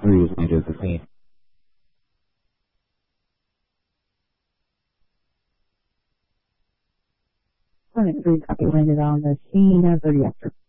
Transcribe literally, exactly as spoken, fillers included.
three is going to do the same. Planet three copy landed on the scene of the reactor.